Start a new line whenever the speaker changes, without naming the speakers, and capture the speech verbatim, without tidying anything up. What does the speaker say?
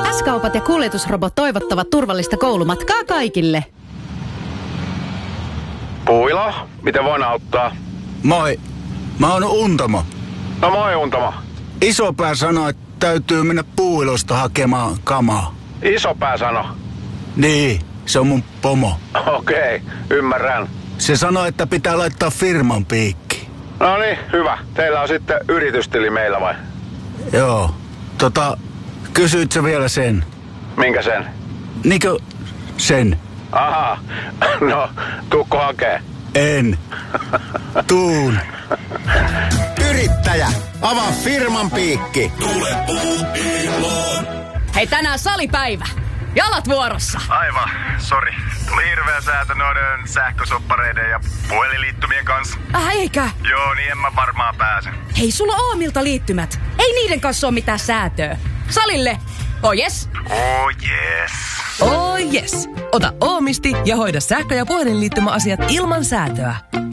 S-kaupat ja kuljetusrobot toivottavat turvallista koulumatkaa kaikille.
Puilo, miten voin auttaa?
Moi, mä oon Untamo.
No moi Untamo.
Isopää sanoi, että täytyy mennä Puuilosta hakemaan kamaa.
Isopää sano.
Niin, se on mun pomo.
Okei, ymmärrän.
Se sanoi, että pitää laittaa firman piikki.
No niin, hyvä. Teillä on sitten yritystili meillä vai?
Joo, tota, kysyit sä vielä sen?
Minkä sen?
Niinkö sen?
Aha, no tuukko hakee?
En. Tuun.
Yrittäjä, avaa firman piikki.
Tule Puuiloon.
Hei, tänään salipäivä. Jalat vuorossa.
Aivan, sori. Tuli hirveä säätö noiden sähkösoppareiden ja puhelinliittymien kanssa.
Äh, eikä.
Joo, niin en mä varmaan pääse.
Hei, sulla on Oomilta liittymät. Ei niiden kanssa ole mitään säätöä. Salille. Oh yes.
Oh yes.
Oh yes. Ota Oomisti ja hoida sähkö- ja puhelinliittymäasiat ilman säätöä.